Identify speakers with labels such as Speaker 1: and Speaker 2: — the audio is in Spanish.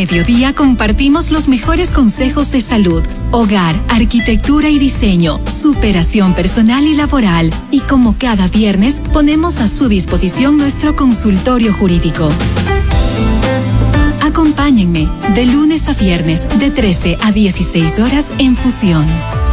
Speaker 1: mediodía compartimos los mejores consejos de salud, hogar, arquitectura y diseño, superación personal y laboral. Y como cada viernes, ponemos a su disposición nuestro consultorio jurídico. Acompáñenme de lunes a viernes de 13 a 16 horas en Fusión.